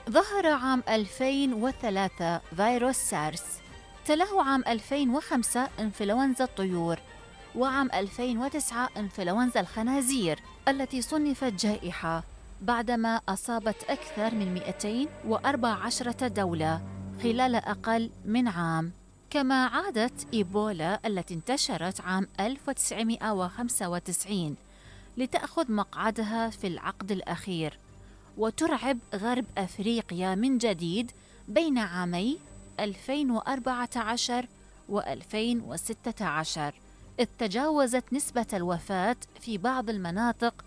ظهر عام 2003 فيروس سارس، تلاه عام 2005 إنفلونزا الطيور، وعام 2009 إنفلونزا الخنازير التي صنفت جائحة بعدما أصابت أكثر من 214 دولة خلال أقل من عام. كما عادت إيبولا التي انتشرت عام 1995 لتأخذ مقعدها في العقد الأخير وترعب غرب أفريقيا من جديد بين عامي 2014 و2016، إذ تجاوزت نسبة الوفاة في بعض المناطق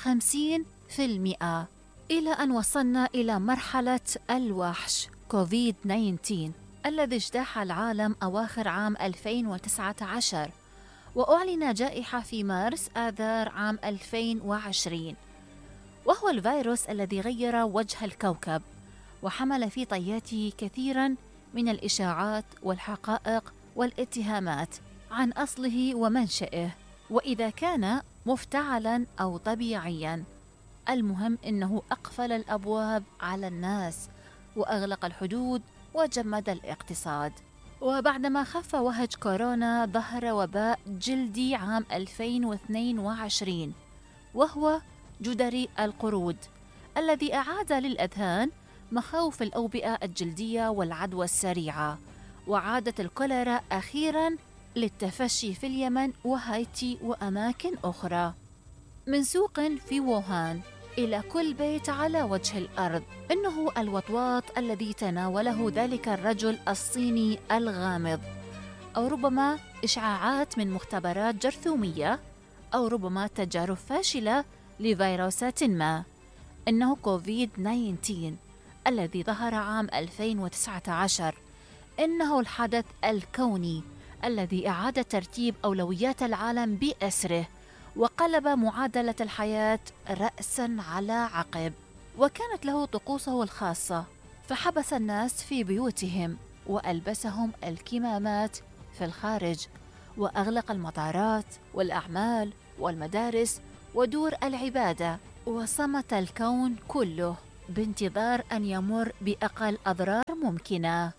50%، إلى أن وصلنا إلى مرحلة الوحش كوفيد-19 الذي اجتاح العالم أواخر عام 2019، وأعلن جائحة في مارس آذار عام 2020، وهو الفيروس الذي غير وجه الكوكب وحمل في طياته كثيراً من الإشاعات والحقائق والاتهامات عن أصله ومنشئه، وإذا كان مفتعلاً أو طبيعياً. المهم أنه أقفل الأبواب على الناس وأغلق الحدود وجمد الاقتصاد. وبعدما خف وهج كورونا، ظهر وباء جلدي عام 2022 وهو جدري القرود، الذي أعاد للأذهان مخاوف الأوبئة الجلدية والعدوى السريعة. وعادت الكوليرا أخيراً للتفشي في اليمن وهايتي وأماكن أخرى. من سوق في ووهان إلى كل بيت على وجه الأرض، إنه الوطواط الذي تناوله ذلك الرجل الصيني الغامض، أو ربما إشعاعات من مختبرات جرثومية، أو ربما تجارب فاشلة لفيروسات ما. إنه كوفيد-19 الذي ظهر عام 2019، إنه الحدث الكوني الذي أعاد ترتيب أولويات العالم بأسره وقلب معادلة الحياة رأساً على عقب. وكانت له طقوسه الخاصة، فحبس الناس في بيوتهم وألبسهم الكمامات في الخارج، وأغلق المطارات والأعمال والمدارس ودور العبادة، وصمت الكون كله بانتظار أن يمر بأقل أضرار ممكنة.